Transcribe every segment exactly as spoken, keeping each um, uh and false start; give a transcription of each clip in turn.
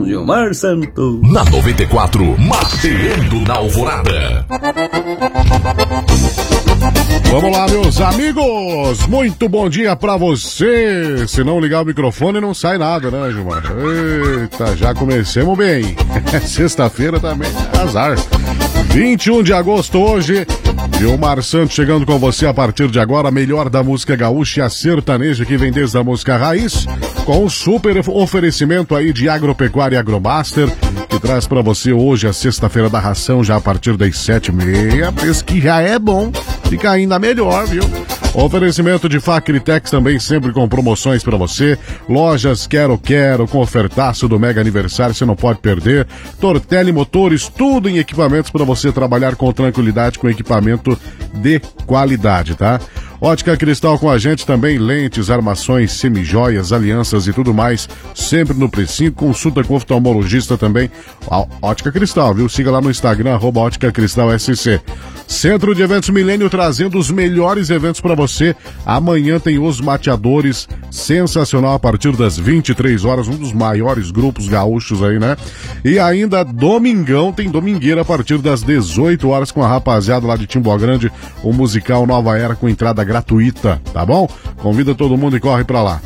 com Gilmar Santos. Na noventa e quatro, Mateando na Alvorada. Vamos lá, meus amigos, muito bom dia pra você. Se não ligar o microfone não sai nada, né, Gilmar? Eita, já comecemos bem. Sexta-feira também, azar. vinte e um de agosto hoje, Gilmar Santos chegando com você a partir de agora, a melhor da música gaúcha e a sertaneja que vem desde a música raiz, com um super oferecimento aí de Agropecuária Agromaster, que traz pra você hoje a sexta-feira da ração já a partir das sete e meia, pensa que já é bom, fica ainda melhor, viu? Oferecimento de Facritex também sempre com promoções pra você. Lojas Quero Quero com ofertaço do Mega Aniversário, você não pode perder. Tortelli Motores, tudo em equipamentos pra você trabalhar com tranquilidade, com equipamento de qualidade, tá? Ótica Cristal com a gente também, lentes, armações, semijoias, alianças e tudo mais, sempre no precinho. Consulta com oftalmologista também, Ótica Cristal, viu? Siga lá no Instagram, arroba Ótica Cristal S C. Centro de Eventos Milênio trazendo os melhores eventos para você. Amanhã tem Os Mateadores, sensacional, a partir das vinte e três horas, um dos maiores grupos gaúchos aí, né? E ainda domingão, tem domingueira a partir das dezoito horas com a rapaziada lá de Timbó Grande, o musical Nova Era com entrada gratuita, tá bom? Convida todo mundo e corre pra lá.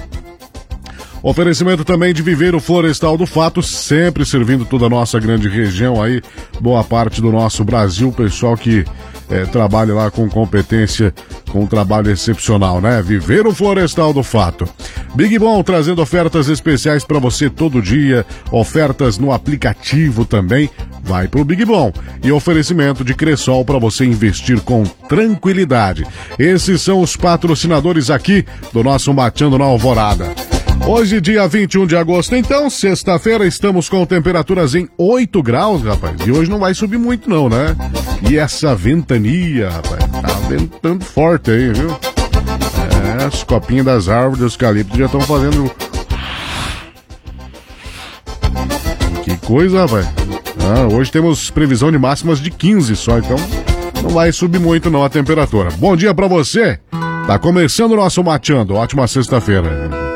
Oferecimento também de Viveiro Florestal do Fato, sempre servindo toda a nossa grande região aí, boa parte do nosso Brasil, pessoal que é, trabalha lá com competência, com um trabalho excepcional, né? Viveiro Florestal do Fato. Big Bom trazendo ofertas especiais para você todo dia, ofertas no aplicativo também, vai pro Big Bom. E oferecimento de Cressol para você investir com tranquilidade. Esses são os patrocinadores aqui do nosso Mateando na Alvorada. Hoje, dia vinte e um de agosto, então, sexta-feira, estamos com temperaturas em oito graus, rapaz. E hoje não vai subir muito não, né? E essa ventania, rapaz, tá ventando forte aí, viu? É, as copinhas das árvores, os eucaliptos já estão fazendo... Que coisa, rapaz. Ah, hoje temos previsão de máximas de quinze só, então não vai subir muito não a temperatura. Bom dia pra você. Tá começando o nosso Mateando. Ótima sexta-feira.